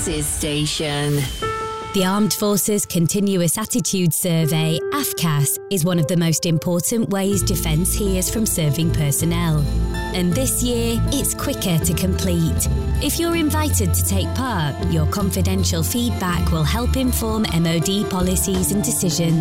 Forces Station. The Armed Forces Continuous Attitude Survey, AFCAS, is one of the most important ways defence hears from serving personnel. And this year, it's quicker to complete. If you're invited to take part, your confidential feedback will help inform MOD policies and decisions.